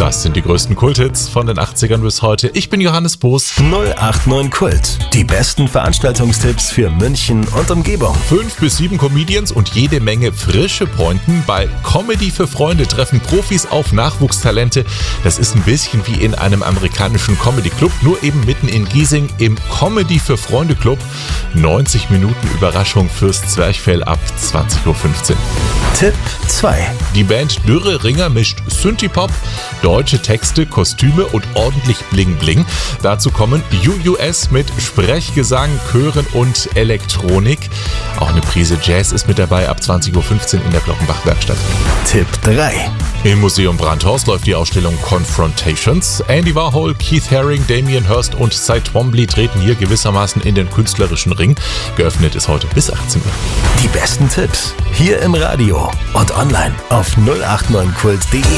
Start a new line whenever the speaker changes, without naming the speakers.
Das sind die größten Kulthits von den 80ern bis heute. Ich bin Johannes Boos.
089 Kult. Die besten Veranstaltungstipps für München und Umgebung.
5 bis 7 Comedians und jede Menge frische Pointen. Bei Comedy für Freunde treffen Profis auf Nachwuchstalente. Das ist ein bisschen wie in einem amerikanischen Comedy-Club, nur eben mitten in Giesing im Comedy für Freunde Club. 90 Minuten Überraschung fürs Zwerchfell ab 20.15 Uhr.
Tipp 2.
Die Band Dürre Ringer mischt Synthie-Pop, deutsche Texte, Kostüme und ordentlich Bling-Bling. Dazu kommen UUS mit Sprechgesang, Chören und Elektronik. Auch eine Prise Jazz ist mit dabei ab 20.15 Uhr in der Glockenbach-Werkstatt.
Tipp 3.
Im Museum Brandhorst läuft die Ausstellung Confrontations. Andy Warhol, Keith Haring, Damien Hirst und Cy Twombly treten hier gewissermaßen in den künstlerischen Ring. Geöffnet ist heute bis 18 Uhr.
Die besten Tipps hier im Radio und online auf 089kult.de.